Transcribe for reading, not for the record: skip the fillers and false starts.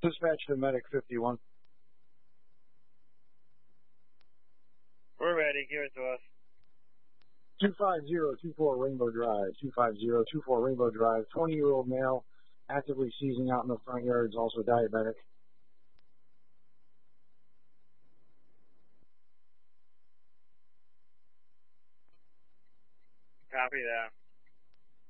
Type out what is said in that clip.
Dispatch to Medic 51. We're ready. Give it to us. 25024 Rainbow Drive. 25024 Rainbow Drive. 20-year-old male, actively seizing out in the front yard, is also diabetic. Copy that.